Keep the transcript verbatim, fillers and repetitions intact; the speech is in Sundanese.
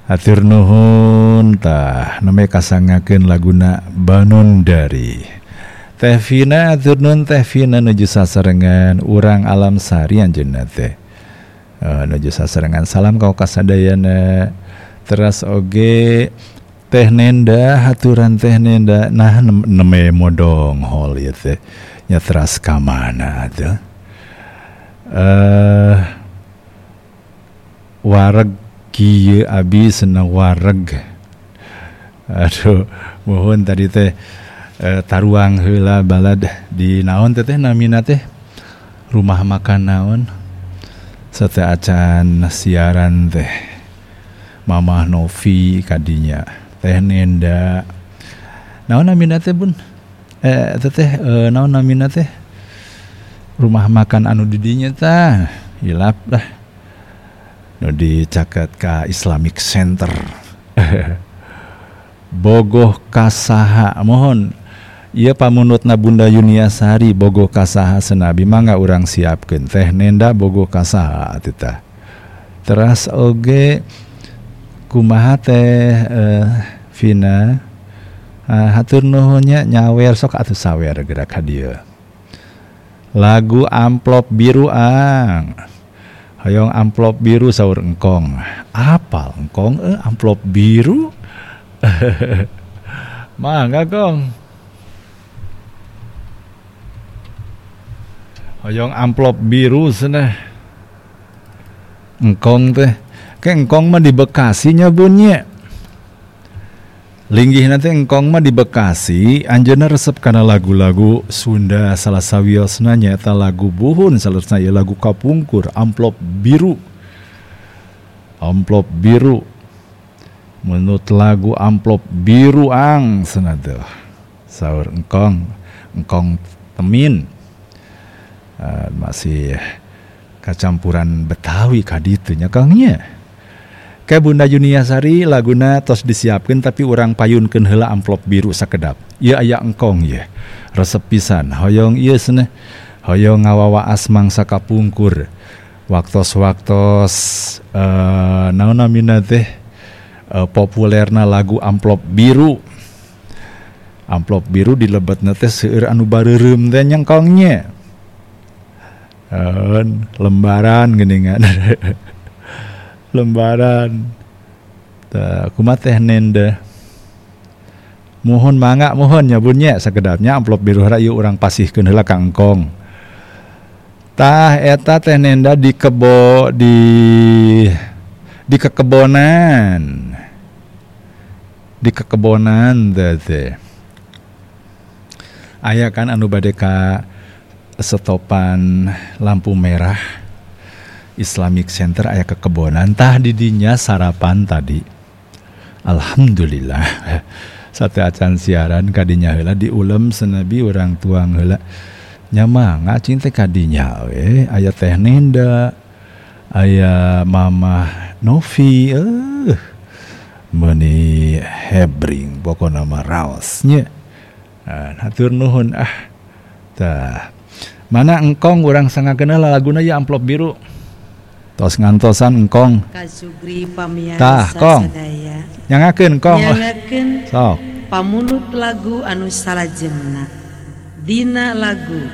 Hatur nuhun tah neme kasangakeun laguna Banundari. Teh Vina hatur nuhun Teh Vina nuju sasarengan urang Alam Sari anjeunna teh. Uh, nuju sasarengan salam kau kasadayana. Teras oge Teh Nenda haturan Teh Nenda nah neme modong hol ieu teh. Nya teras ka mana teh. Eh wareg kieu abi senang wareg. Aduh, mohon tadi teh e, taruang heula balad di naon teh teh namina teh rumah makan naon. Sate acan siaran teh Mamah Novi kadinya Teh Nenda. Naon namina teh Bun? Eh teh teh e, naon namina teh? Rumah makan anu di dinya tah. Hilap dah. Nu dicaket ka Islamic Center. Bogoh kasaha mohon ieu pamunutna Bunda Yuniasari bogoh kasaha senabi mangga urang siapkeun Teh Nenda bogoh kasaha atuh tah. Teras oge kumaha Teh uh, Vina uh, hatur nuhun nya nyawer sok atuh sawer gerak ka dieu. Lagu Amplop Biru ang. Hayong amplop biru saur engkong. Apal engkong eh amplop biru? Mangga kong. Hayong amplop biru cenah. Engkong teh. Ke engkong mah di Bekasi nya bunnya. Linggih nanti engkong mah di Bekasi, anjeunna resep kana lagu-lagu Sunda salah sawiosna nyaeta lagu buhun salerusna ieu lagu kapungkur Amplop Biru. Amplop Biru. Menurut lagu Amplop Biru ang cenah teh. Saur engkong, engkong temin. Uh, masih kacampuran Betawi ka ditu nya Kang nya. Ke Bunda Yuniasari laguna tos disiapkeun tapi urang payunkeun heula amplop biru sakedap. Ieu aya engkong ye. Resep pisan. Hoyong ieu cenah. Hoyong ngawawaas mangsa kapungkur. Waktos-waktos uh, naon namina teh uh, populerna lagu Amplop Biru. Amplop biru dilebetna teh seueur anu bareureum teh nyengkong nya. Uh, lembaran geuningan. Lembaran tah kumaha Teh Nenda mohon mangga mohon nya bunnya sakedapnya amplop biru hara ieu urang pasihkeun heula ka engkong tah eta Teh Nenda di kebo di di kekebonan di kekebonan teh teh aya kan anu bade ka stopan lampu merah Islamic Center aya kekebonan tah di dinya sarapan tadi. Alhamdulillah. Sate acan siaran kadinya heula diulem senabi urang tuang heula. Nya mangga cing teh kadinya we aya Teh Nenda. Aya Mamah Novi eueuh. Meuni hebring pokona mah raos nya. Ah hatur nuhun ah. Tah. Mana engkong urang sangakeun laguna ya Amplop Biru. Tos ngantosan engkong Kasugri pamiarsa tah kong sadaya nyangakeun kong nyangakeun sok pamunut lagu anu salajengna dina lagu